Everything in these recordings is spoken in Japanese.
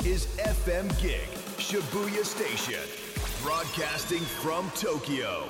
is FM Gig Shibuya Station, broadcasting from Tokyo.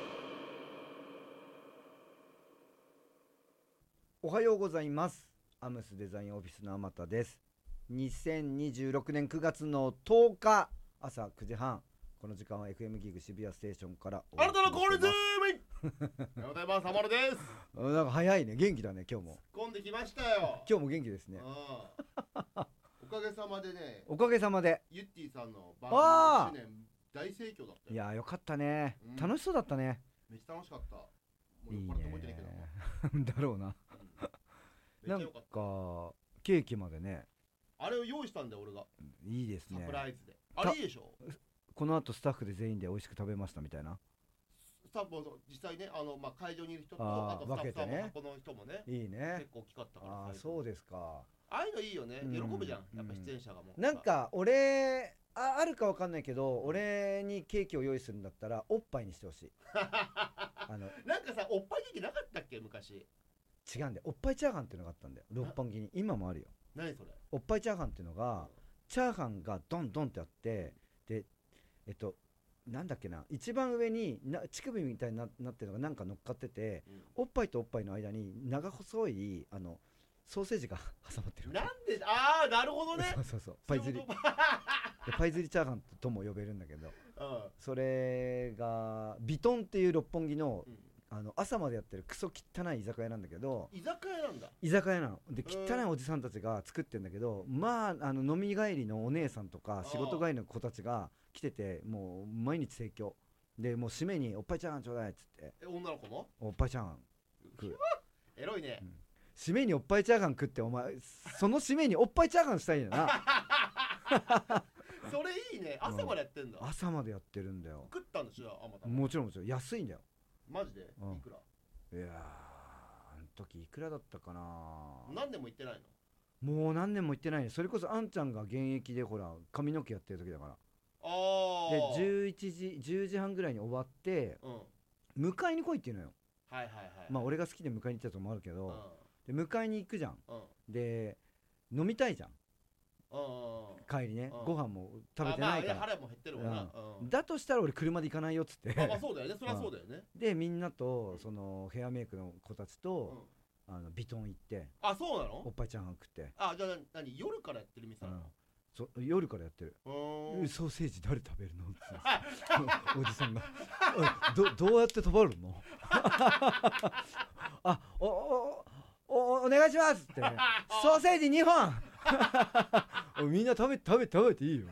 おはようございます。アムスデザインオフィスの天田です。2026年9月の10日朝9時半、この時間は FM ギグ渋谷ステーションからあなたの効率おはようございます。浜野です。 なんか早いね、元気だね今日も。 突っ込んできましたよ。 今日も元気ですね。 おかげさまでね、 おかげさまでゆってぃさんの番組1年大盛況だったよ。 いやーよかったね、楽しそうだったね。 めっちゃ楽しかった。もういいね酔っ払って覚えてないけどだろうな、 めっちゃよかった。 なんかケーキまでね、 あれを用意したんだよ俺が。 いいですね。 サプライズであれいいでしょ。 この後スタッフで全員で美味しく食べましたみたいな。 スタッフも実際ね、会場にいる人とあとスタッフさんも箱の人もね、 いいね、 結構大きかったから。 そうですか。 ああいうのいいよね、喜ぶじゃんやっぱ出演者が。もうなんか俺あるかわかんないけど、俺にケーキを用意するんだったらおっぱいにしてほしい。 なんかさ、おっぱいケーキなかったっけ昔。 違うんだよ、おっぱいチャーハンっていうのがあったんだよ六本木に。今もあるよ。 何それ。 おっぱいチャーハンっていうのが、チャーハンがドンドンってあって、でなんだっけな、一番上に乳首みたいになってるのがなんか乗っかってて、おっぱいとおっぱいの間に長細いソーセージが挟まってる。 なんで、なるほどね。 そうパイズリパイズリチャーハンとも呼べるんだけど、それがビトンっていう六本木の、朝までやってるクソ汚い居酒屋なんだけど。 居酒屋なんだ。 居酒屋なので、汚いおじさんたちが作ってんだけど、飲み帰りのお姉さんとか仕事帰りの子たちが来てて、もう毎日盛況で、もう締めにおっぱいチャーハンちょうだいっつって。 女の子もおっぱいチャーハン食う。 エロいね、 締めにおっぱいチャーハン食って、お前その締めにおっぱいチャーハンしたいんだな。 それいいね。朝までやってんだ。 朝までやってるんだよ。 食ったんでしょ。 もちろん安いんだよ。 マジで。いくら。 いやー、あの時いくらだったかな。 何年も行ってないの。もう何年も行ってないね。それこそあんちゃんが現役でほら髪の毛やってる時だから。で10時半ぐらいに終わって、迎えに来いっていうのよ。まあ俺が好きで迎えに行ったともあるけど、で迎えに行くじゃん。で飲みたいじゃん、帰りね。ご飯も食べてないから。 腹も減ってるもんな。 だとしたら俺車で行かないよっつって。 そうだよね、そりゃそうだよね。 でみんなとそのヘアメイクの子たちとビトン行って、 そうなの。 おっぱいチャーハン食って。 じゃあ何、夜からやってる店なの。 夜からやってる。ソーセージ誰食べるのっておじさんがどうやって食べるの。お願いしますってソーセージ2本みんな食べていいよ。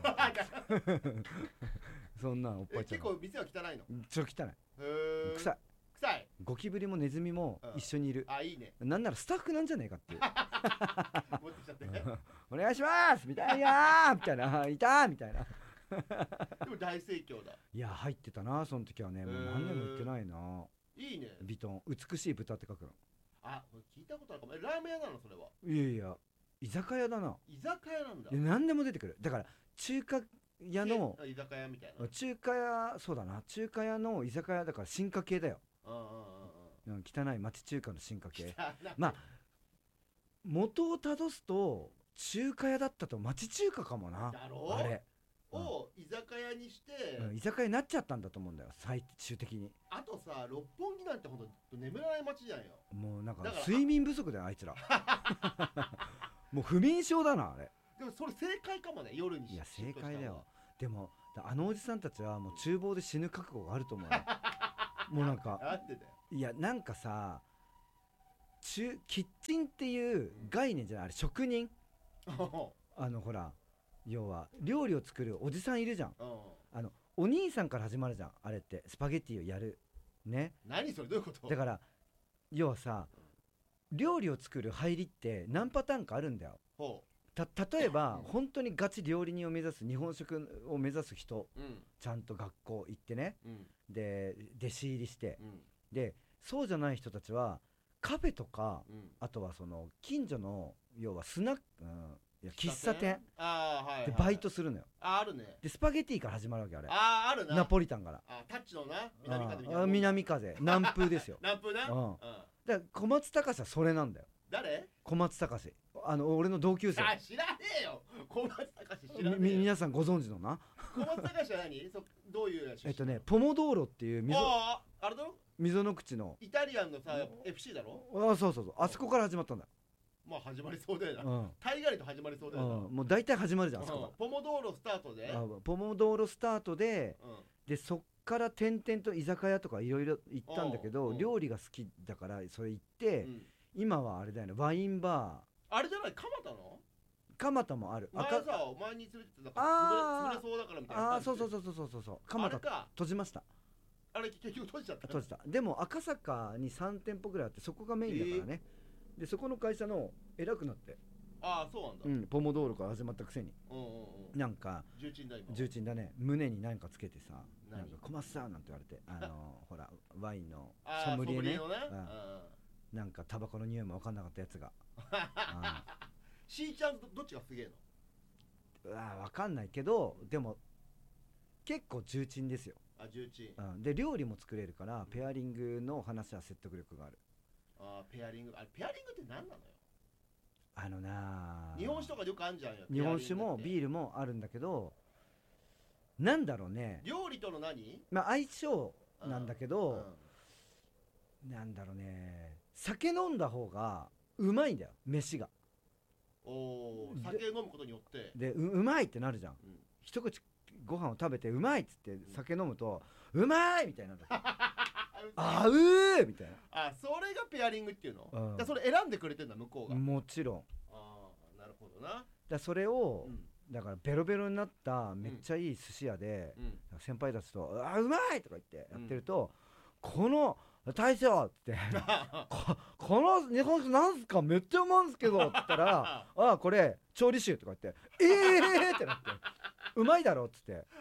そんなおっぱいちゃん。 結構店は汚いの。 ちょっと汚い。臭い。ゴキブリもネズミも一緒にいる。 いいね。 なんならスタッフなんじゃねえかっていう。 持ってきちゃってお願いしますみたいなみたいな、いたみたいな。 でも大盛況だ。 いや入ってたなその時はね。もう何年も行ってないな。 いいね。 ビトン、美しい豚って書くの。 聞いたことあるかも。ラーメン屋なのそれは。 いや居酒屋だな。 居酒屋なんだ。 何でも出てくる。だから中華屋の居酒屋みたいな。 中華屋、そうだな、中華屋の居酒屋だから進化系だよ。汚い町中華の進化系。まあ元をたどすと中華屋だったと。町中華かもなあれを居酒屋にして、 居酒屋になっちゃったんだと思うんだよ最終的に。 あとさ、六本木なんてほんと眠らない街じゃんよ。 もうなんか睡眠不足だよあいつら。もう不眠症だなあれ。 でもそれ正解かもね、夜に。 いや正解だよ。でもあのおじさんたちはもう厨房で死ぬ覚悟があると思うよ。もうなんかなんでだよ。 いやなんかさ、キッチンっていう概念じゃない、あれ職人。ほら要は料理を作るおじさんいるじゃん。お兄さんから始まるじゃんあれって。スパゲッティをやるね。 何それ、どういうこと。 だから要はさ、料理を作る入りって何パターンかあるんだよ。例えば本当にガチ料理人を目指す、日本食を目指す人、ちゃんと学校行ってね、で弟子入りして、でそうじゃない人たちはカフェとか、あとはその近所の要はスナック、喫茶店でバイトするのよ。 あるね。 でスパゲティから始まるわけあれ。 あるな。 ナポリタンから。 タッチのな、 南風南風ですよ。 南風な。 だから小松隆はそれなんだよ。 誰？ 小松隆、俺の同級生。 知らねえよ。小松隆知皆さんご存知のな。 小松隆は何？どういう出身？ ポモドーロっていうあれだろ？ 溝の口のイタリアンのさ FC だろ？ そうそうそう、あそこから始まったんだ。 まあ始まりそうだよな。タイガリと始まりそうだよな。 もう大体始まるじゃん、あそこから。 ポモドーロスタートで。 ポモドーロスタートで、でそっから転々と居酒屋とかいろいろ行ったんだけど、料理が好きだからそれ行って、今はあれだよね、ワインバー。あれじゃない、蒲田の？ 蒲田もある。 前に連れてたから潰れそうだからみたいな。 そう蒲田閉じました。 あれ結局閉じちゃった。 閉じた。でも赤坂に3店舗ぐらいあって、そこがメインだからね。でそこの会社の偉くなって。 そうなんだ。 ポモドーロから始まったくせに。なんか重鎮だね。胸に何かつけてさ、なんか小松さんなんて言われて、ほらワインのソムリエね。なんかタバコの匂いも分かんなかったやつが。 しーちゃんとどっちがすげえの？ 分かんないけど、でも結構重鎮ですよ。 重鎮。 で料理も作れるから、ペアリングの話は説得力がある。 ペアリングって何なのよ？ な日本酒とかよくあんじゃんよ。 日本酒もビールもあるんだけど、なんだろうね、 料理との何？ 相性なんだけど、なんだろうね、酒飲んだ方がうまいんだよ、飯が。 酒飲むことによってで うまいってなるじゃん。一口ご飯を食べてうまいっつって酒飲むと、うまいみたいなあうーみたいな。 それがペアリングっていうの？それ選んでくれてんだ向こうが。 もちろん。 なるほどな。 それをだからベロベロになっためっちゃいい寿司屋で先輩たちと「うまい!」とか言ってやってると「この大将!」って「この日本酒なんすかめっちゃうまいんすけど」って言ったら「これ調理酒」とか言って「ってなって「うまいだろ」っつって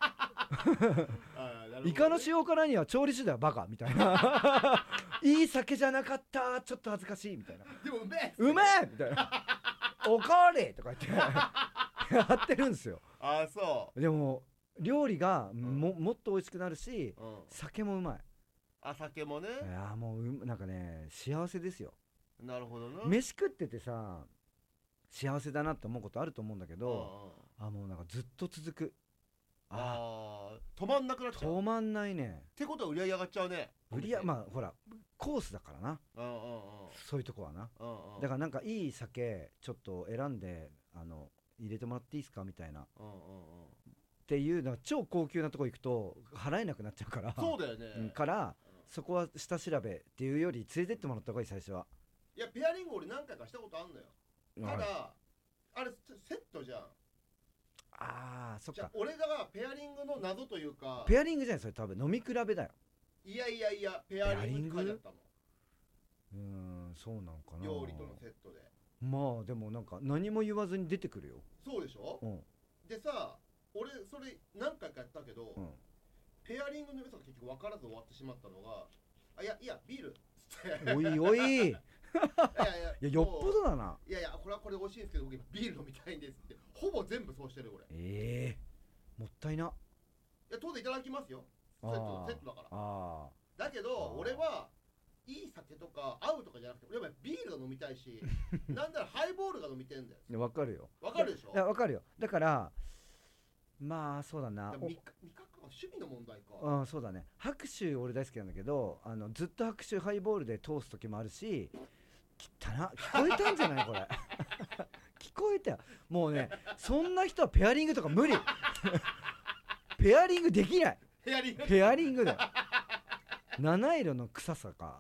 イカの塩辛には調理酒だよバカみたいな。いい酒じゃなかった、ちょっと恥ずかしいみたいな。 でもうめえみたいな。おかわりとか言ってやってるんですよ。 そう。 でも料理がもっと美味しくなるし、酒もうまい。 酒もね。 いやもうなんかね、幸せですよ。 なるほどな。 飯食っててさ、幸せだなって思うことあると思うんだけど、もうなんかずっと続く。 止まんなくなっちゃう。 止まんないね。 ってことは売り上げ上がっちゃうね。 ほらコースだからな。そういうとこはな。だからなんかいい酒ちょっと選んで入れてもらっていいですかみたいな。っていうのは超高級なとこ行くと払えなくなっちゃうから。 そうだよね。 からそこは下調べっていうより連れてってもらった方がいい最初は。 いやペアリング俺何回かしたことあんのよ。ただあれセットじゃん。 そっか。 俺がペアリングの謎というか。 ペアリングじゃないそれ、多分飲み比べだよ。 いやペアリングって書いてあったもん。そうなんかな。 料理とのセットで。 まあでもなんか何も言わずに出てくるよ。 そうでしょ。でさ、俺それ何回かやったけど、ペアリングの良さが結局分からず終わってしまったのが、いやビールおいおいいやよっぽどだな。 いやこれはこれで美味しいんですけど、僕今ビール飲みたいんですって。ほぼ全部そうしてる俺。 もったいな。 いや当然いただきますよ。セットだから。だけど俺はいい酒とか合うとかじゃなくて、俺はビールが飲みたいし、なんならハイボールが飲みてんだよ。 わかるよ。 わかるでしょ。 いやわかるよ。だからまあそうだな。 味覚は趣味の問題か。 そうだね。白州俺大好きなんだけど、ずっと白州ハイボールで通す時もあるし、聞こえたんじゃないこれ。聞こえたよ。もうね、そんな人はペアリングとか無理。ペアリングできない。ペアリングだよ。七色の臭さか。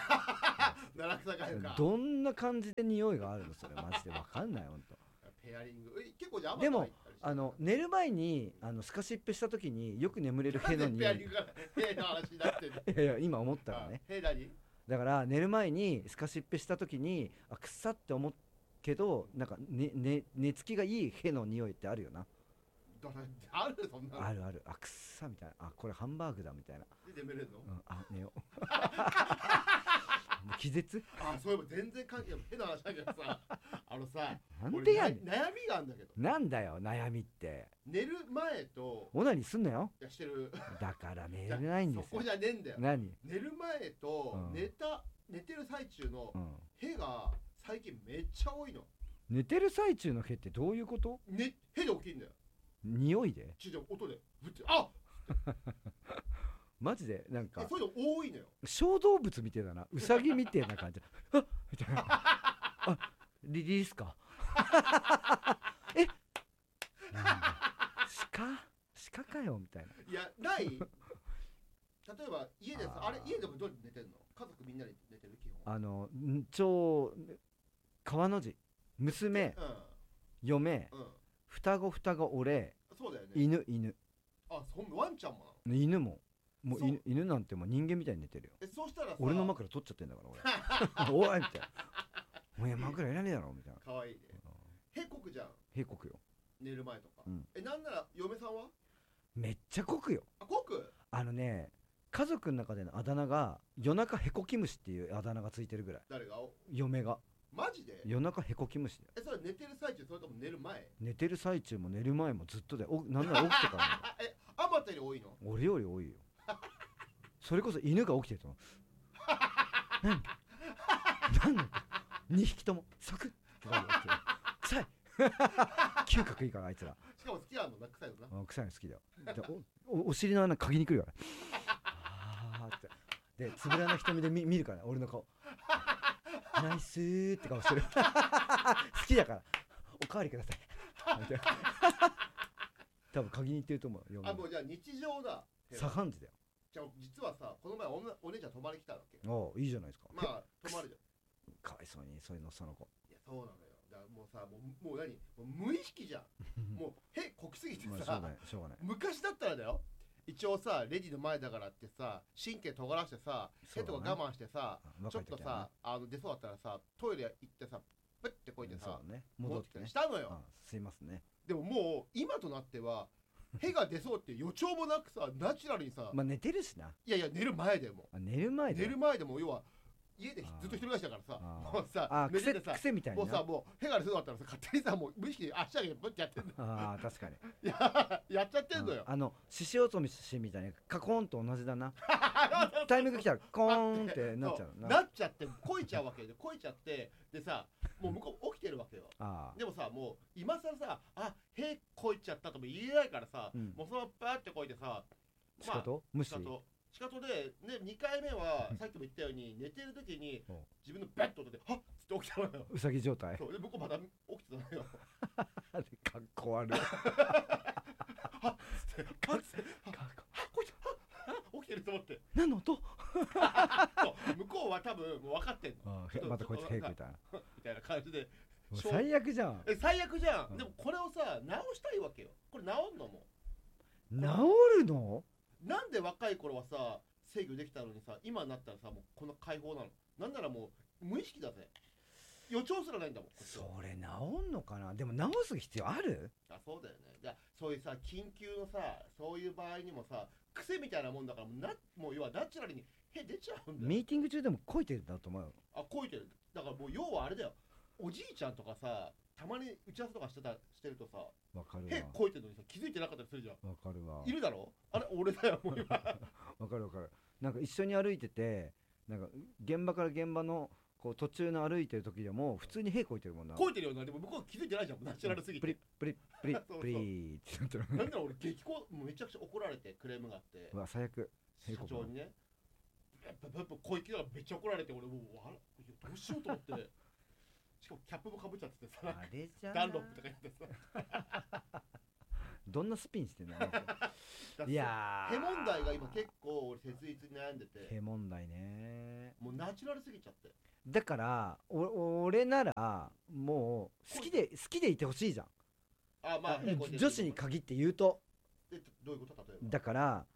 どんな感じで匂いがあるのそれマジで分かんないほんと。 ペアリング結構じゃあでも寝る前にスカシッペした時によく眠れるヘの匂い。 ペアリングがヘの話になってる。 いや今思ったらね。だから寝る前にスカシッペした時に臭って思うけど、なんか寝つきがいいヘの匂いってあるよな。 あるそんなの。 ある。くっさみたいな。これハンバーグだみたいな。 で眠れるの？ 寝よう。気絶？ そういえば全然関係ない。変な話だけどさ、 なんでやねん。 悩みがあるんだけど。 なんだよ悩みって。 寝る前と。 オナニーすんなよ。 いやしてる。 だから寝れないんですよ。 そこじゃねえんだよ。 何？ 寝る前と寝てる最中のヘが最近めっちゃ多いの。 寝てる最中のヘってどういうこと？ ヘで起きるんだよ。 音でぶってあマジでなんかそういうの多いのよ。 小動物みたいだな、ウサギみたいな感じあっみたいなあリリースかえなんだ鹿かよみたいな。 いやない例えば家でさあれ家でもどうやって寝てんの？家族みんなで寝てる基本川の字娘、嫁、双子俺、 そうだよね、 犬あワンちゃんもなの？ 犬も犬なんてもう人間みたいに寝てるよ。 そうしたらさ俺の枕取っちゃってんだから俺おいみたいなもういや枕いらねえだろみたいな。 かわいいね。へこくじゃん。 へこくよ。 寝る前とか、なんなら嫁さんはめっちゃこくよ。 こく家族の中でのあだ名が夜中へこき虫っていうあだ名がついてるぐらい。 誰が？ 嫁が。 マジで？ 夜中へこき虫だよ。それ寝てる最中それとも寝る前？ 寝てる最中も寝る前もずっとでなんなら起きてからあまたより多いの？俺より多いよそれこそ犬が起きてると何2匹ともサクッって感じで起きてる臭い嗅覚いいからあいつら。 しかも好きなのな、臭いのな。 臭いの好きだよお尻の穴嗅ぎに来るからあーってでつぶらな瞳で見るから、ね、俺の顔ナイスーって顔してる好きだからおかわりください多分嗅ぎに行ってると思うよ。 もうじゃあ日常だ。 左半時だよ。 じゃあ実はさこの前お姉ちゃん泊まり来たわけ。 いいじゃないですか。 まあ泊まるじゃん。 かわいそうにその子。 いやそうなのよ。だからもうさもう何もう無意識じゃんもうこきすぎてさしょうがない昔だったらだよ、一応さレジの前だからってさ神経尖らしてさ手とか我慢してさ、ちょっとさ出そうだったらさトイレ行ってさプッてこいてさ、戻ってきたりしたのよ。 すいますね。 でももう今となっては屁が出そうって予兆もなくさナチュラルにさ寝てるしな。 いや寝る前でも寝る前でも要は家でずっと一人暮らしだからさ、もうさ寝ててさ癖みたいな。 もうさもう屁が出そうだったらさ勝手にさもう無意識で足上げてプッてやってんの。 確かにやっちゃってんのよ。 獅子落としみたいにカコーンと同じだなタイミング来たらコーンってなっちゃうなっちゃってこいちゃうわけでこいちゃってでさもう向こう起きてるわけよ。でもさもう今更さ屁こいちゃったとも言えないからさ、もうそのままパーってこいてさしかと無視しかとで、ね、2回目はさっきも言ったように寝てる時に自分のベッドではっつって起きたのよ。 うさぎ状態。 そうで向こうまた起きてたのよかっこ悪いはっつってこいつ起きてると思って何の音そう向こうは多分もう分かってんの。 またこいつ屁食いたみたいな感じで最悪じゃん。 最悪じゃん。でもこれをさ直したいわけよ。これ直んのも治るの？ なんで若い頃はさ制御できたのにさ今になったらさもうこの解放なの。なんならもう無意識だぜ。予兆すらないんだもん。 それ治んのかな。でも治す必要ある？ そうだよね。じゃそういうさ緊急のさそういう場合にもさ癖みたいなもんだからもう要はナチュラルに出ちゃうんだよ。 ミーティング中でもこいてるんだと思うよ。 こいてる。だからもう要はあれだよ。おじいちゃんとかさたまに打ち合わせとかしてるとさわかるわ。 こいてるのにさ気づいてなかったりするじゃん。 わかるわ。 いるだろ？あれ俺だよもう今わかる。なんか一緒に歩いててなんか現場から現場のこう途中の歩いてる時でも普通にこいてるもんな。 こいてるよな。でも向こう気づいてないじゃんナチュラルすぎて。 プリってなってる。 なんだ俺激高めちゃくちゃ怒られてクレームがあって。 うわ最悪。 社長にね小池がめっちゃ怒られて俺もうどうしようと思ってしかもキャップもかぶっちゃっててさあれじゃダンロップとかやってさどんなスピンしてんのいや毛問題が今結構俺切実に悩んでて。 毛問題ね。 もうナチュラルすぎちゃって。 だから俺ならもう好きでいてほしいじゃん。女子に限って言うと。 どういうこと？例えばだから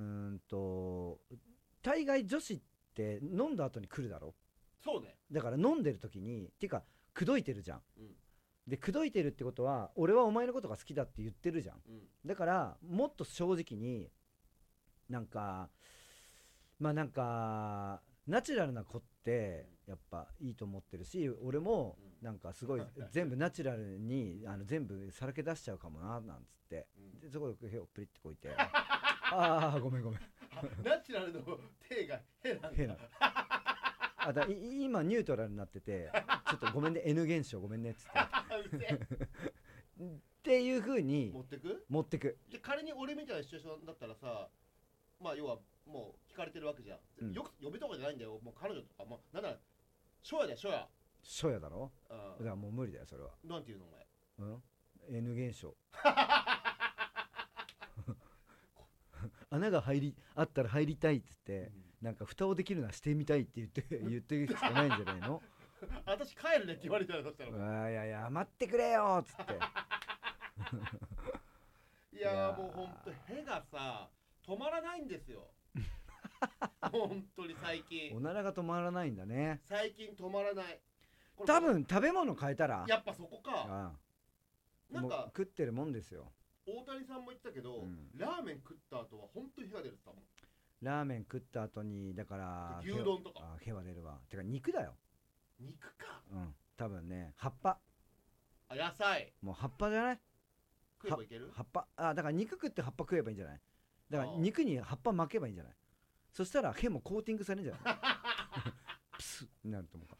大概女子って飲んだ後に来るだろ。 そうね。 だから飲んでる時にてか口説いてるじゃん。で口説いてるってことは俺はお前のことが好きだって言ってるじゃん。だからもっと正直になんかナチュラルな子ってやっぱいいと思ってるし、俺もなんかすごい全部ナチュラルに全部さらけ出しちゃうかもななんつって、でそこで手をプリッてこいてああごめんナチュラルの手が変なんだ。 今ニュートラルになっててちょっとごめんね N 現象ごめんねっつってっていう風に持ってく。 じゃ仮に俺みたいなシチュエーションだったらさ、まあ要はもう聞かれてるわけじゃん、よく呼びとかじゃないんだよ、もう彼女とか、もうなんなら初夜だよ、 初夜だろ、だからもう無理だよそれは。 なんていうのお前、 N 現象穴があったら入りたいっつって、なんか蓋をできるのはしてみたいって言ってるしかないんじゃないの私帰るねって言われたらどうしたの。 いや待ってくれよっつっていやもうほんと屁がさ止まらないんですよ本当に最近おならが止まらないんだね。 最近止まらない。 多分食べ物変えたらやっぱそこか。 なんか食ってるもんですよ。 大谷さんも言ってたけど、ラーメン食った後は本当に屁が出るって言ったもん。 ラーメン食った後にだから牛丼とか屁は出るわ。てか肉だよ。 肉か。 多分ね、葉っぱ。 野菜。 もう葉っぱじゃない？ 食えばいける？ 葉っぱ。だから肉食って葉っぱ食えばいいんじゃない？だから肉に葉っぱ巻けばいいんじゃない？そしたら屁もコーティングされるんじゃない？プスッになると思う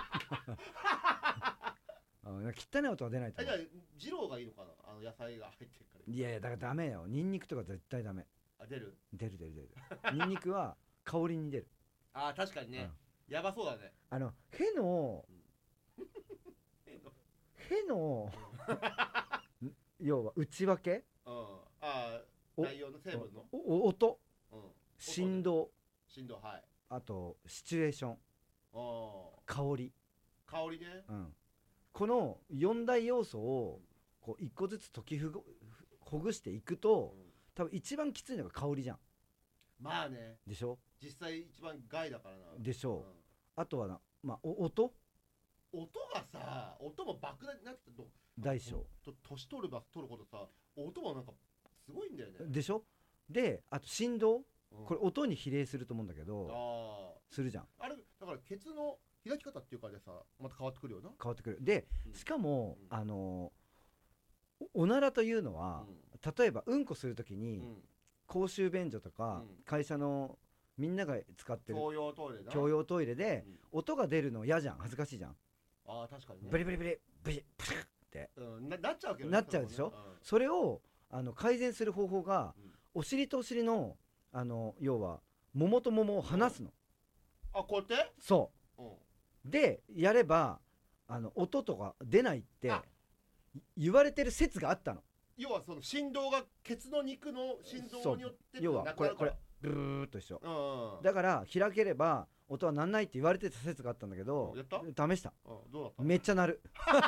汚い音が出ないと思う。 じゃあ二郎がいいのかな、野菜が入ってるから。 いやだからダメよ。ニンニクとか絶対ダメ。 出るニンニクは香りに出る。 確かにね、やばそうだね。 屁の要は内訳、 内容の成分の音、振動、 はい、 あとシチュエーション、香りね、 この4大要素をこう1個ずつ解きほぐしていくと、多分一番きついのが香りじゃん。 まあね。 でしょ。 実際一番害だからな。 でしょう。あとは音がさ、音も莫大になってたと大小年取れば取るほどさ、音もなんかすごいんだよね。 でしょ。で、あと振動、これ音に比例すると思うんだけど、するじゃん。 あれだからケツの開き方っていうかでさ、また変わってくるよな。 変わってくる。で、しかもおならというのは、例えばうんこするときに、公衆便所とか、会社のみんなが使ってる共用トイレで、音が出るの嫌じゃん。恥ずかしいじゃん。 確かにね。 ブリブリブリブリブリって、 なっちゃうけどね。 なっちゃうでしょ。それを改善する方法が、お尻とお尻の要は桃と桃を離すの。 こうやって？ そう。でやれば音とか出ないって言われてる説があったの。 要はその振動がケツの肉の振動によって要はこれブルーっと一緒。だから開ければ音はなんないって言われてた説があったんだけど、試した。 どうだった？ めっちゃ鳴る。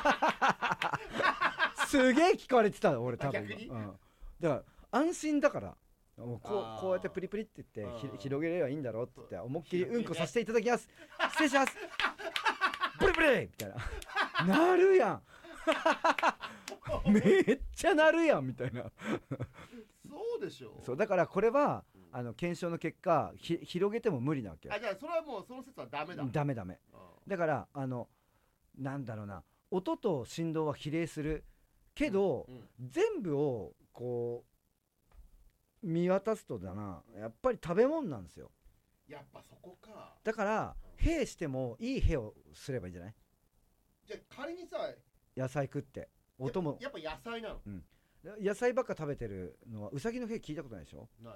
すげえ聞かれてた俺多分。 逆に？ だから安心だから。こうやってプリプリって言って広げればいいんだろうって言って思いっきりうんこさせていただきます。失礼します。プリプリみたいな。なるやん。めっちゃなるやんみたいな。 そうでしょ。 そうだからこれは検証の結果広げても無理なわけよ。 じゃあそれはもうその説はダメだ。 ダメ。だからなんだろうな、音と振動は比例するけど、全部をこう見渡すとだな、やっぱり食べ物なんですよ。 やっぱそこか。 だから屁してもいい屁をすればいいんじゃない？ じゃあ仮にさ、 野菜食って音もやっぱ野菜なの？ 野菜ばっか食べてるのはウサギの屁聞いたことないでしょ？ ない。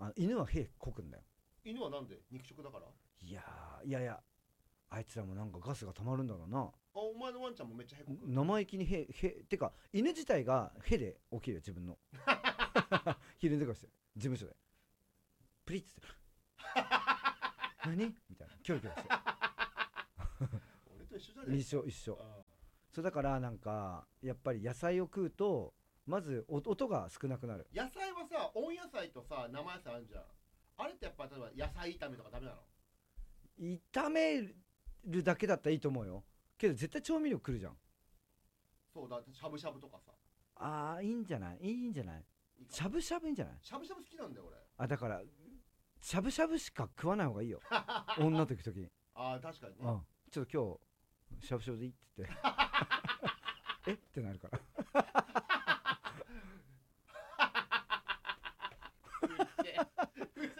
犬は屁こくんだよ。 犬はなんで？肉食だから？ いやあいつらもなんかガスが溜まるんだろうな。 お前のワンちゃんもめっちゃ屁こく？ 生意気に屁てか犬自体が屁で起きるよ自分の。昼寝とかして事務所でプリッつって何みたいなキョロキョロして俺と一緒じゃね？ 一緒。そうだからなんかやっぱり野菜を食うとまず音が少なくなる。 野菜はさ、温野菜とさ生野菜あるじゃん。あれってやっぱ例えば野菜炒めとかダメなの？ 炒めるだけだったらいいと思うよ。けど絶対調味料くるじゃん。 そうだ、しゃぶしゃぶとかさ。いいんじゃない？しゃぶしゃぶいいんじゃない？ しゃぶしゃぶ好きなんだよ俺。 だからしゃぶしゃぶしか食わない方がいいよ。女と行く時に。 確かにね。ちょっと今日しゃぶしゃぶでいいって言ってえってなるから。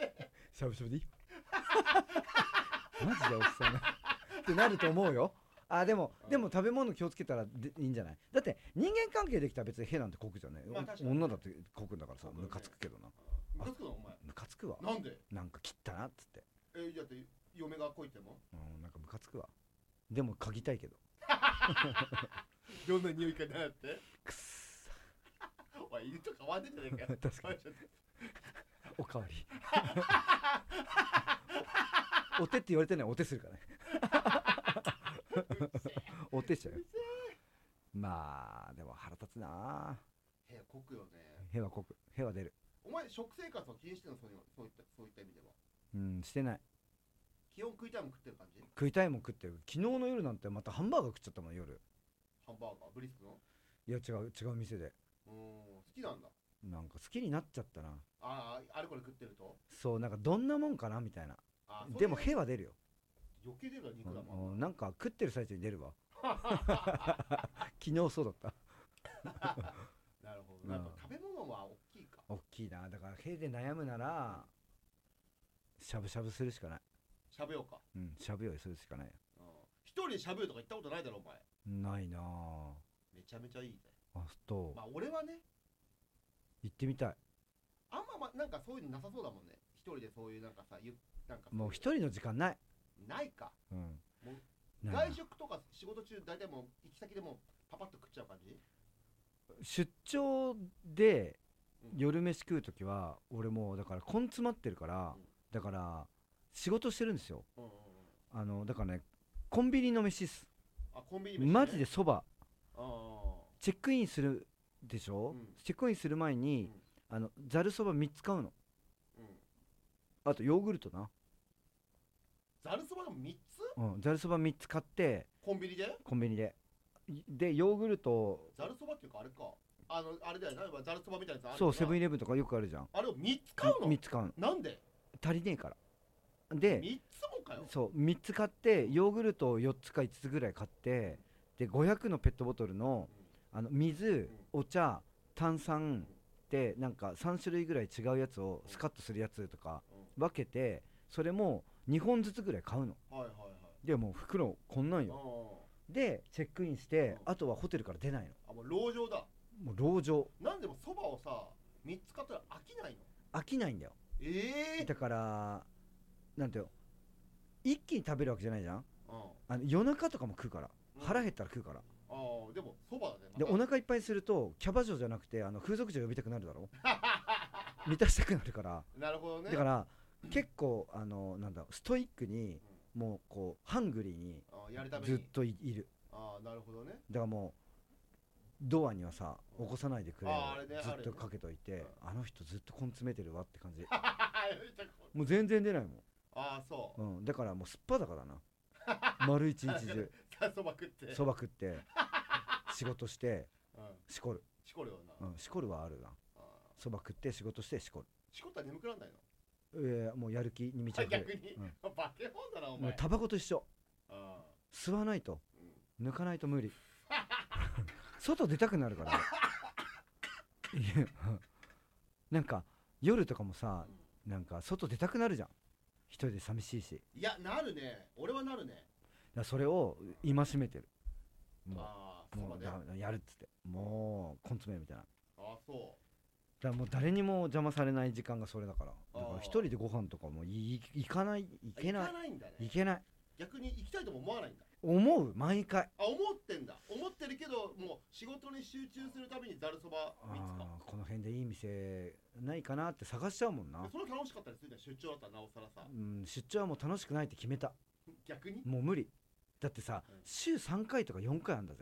しゃぶしゃぶでいいマジでおっさんなってなると思うよ。 あでも食べ物気をつけたらいいんじゃない。だって人間関係できたら別にへなんてこくじゃねえ、まあ、女だってこくんだからさ、ムカつくけどな。 ムカつくのお前。 ムカつくわ。 なんで。 なんか切ったなっつって。 だって嫁がこいってもなんかムカつくわ。でも嗅ぎたいけどどんな匂いかなって。 くっさお前犬と変わんねえじゃねえかよ。 確かにおかわりお手って言われてない。お手するからねお手しちゃうよ。まあでも腹立つな。 へこくよね。 へはこく。へは出る。 お前食生活を気にしてるの。そういった意味では。 してない。 基本食いたいもん食ってる感じ。 食いたいもん食ってる。昨日の夜なんてまたハンバーガー食っちゃったもん。夜ハンバーガーブリスクの。 いや違う店で。 好きなんだ。 なんか好きになっちゃったな。 あれこれ食ってると。 そうなんかどんなもんかなみたいな。でもへは出るよ。 余計出るわ。肉だもん。 なんか食ってる最中に出るわ昨日そうだったなるほど。なんか食べ物は大きいか。 大きいな。だからへで悩むならしゃぶしゃぶするしかない。 しゃべようか。 しゃぶよりするしかないよ。 一人でしゃべるとか行ったことないだろお前。 ないな。 めちゃめちゃいいぜ。 あとまあ俺はね行ってみたい。 あんまなんかそういうのなさそうだもんね。一人でそういうなんかさなんかもう一人の時間ない。 ないか。 もう外食とか仕事中大体もう行き先でもパパッと食っちゃう感じ。 出張で夜飯食うときは俺もうだから根詰まってるから、だから仕事してるんですよ。だからねコンビニの飯っす。 コンビニ飯ね。 マジでそば。チェックインするでしょ、チェックインする前にざるそば3つ買うの。あとヨーグルトな。 ざるそばでも3つ。 ざるそば3つ買ってコンビニででヨーグルト。 ざるそばっていうかあれか、あれだよな。ざるそばみたいなやつある。 そうセブンイレブンとかよくあるじゃん。 あれを3つ買うの。 3つ買うの。 なんで。 足りねえから。で 3つもかよ。 そう3つ買ってヨーグルトを4つか5つぐらい買って、で500のペットボトルの水、お茶、炭酸でなんか3種類ぐらい違うやつをスカッとするやつとか分けて、それも2本ずつぐらい買うの。でもう袋こんなんよ。でチェックインして、あとはホテルから出ないの。 もう籠城だ。 もう籠城。 なんでもそばをさ3つ買ったら飽きないの。 飽きないんだよ。だからなんてよ、一気に食べるわけじゃないじゃん。夜中とかも食うから、腹減ったら食うから。 でもそばだね。 でお腹いっぱいするとキャバ嬢じゃなくて風俗嬢呼びたくなるだろ満たしたくなるから。 なるほどね。 だから結構なんだストイックに、もうこうハングリーにずっといる。 なるほどね。 だからもうドアにはさ起こさないでくれよ、ずっとかけといて、あの人ずっと根詰めてるわって感じもう全然出ないもん。 そう。 だからもうすっぱだからな丸一日中そば食って仕事してしこる。 しこるよな。 しこるはあるな。そば食って仕事してしこる。 しこったら眠くなんないの。 もうやる気に満ち溢れる。 逆にバケモンだなお前。 タバコと一緒。吸わないと抜かないと無理外出たくなるからなんか夜とかもさ、なんか外出たくなるじゃん。一人で寂しいし。 いやなるね。俺はなるね。 それを戒めてる。もうやるっつってもう根詰めみたいな。 そうだからもう誰にも邪魔されない時間がそれだから。だから一人でご飯とかも行けない。行けない。 逆に行きたいとも思わないんだ。 思う毎回。 思ってんだ。思ってるけどもう仕事に集中するためにざるそば3つか。 この辺でいい店ないかなって探しちゃうもんな。 それ楽しかったりするじゃん。出張だったらなおさらさ。 出張はもう楽しくないって決めた。 逆にもう無理だってさ、週3回とか4回あんだぜ。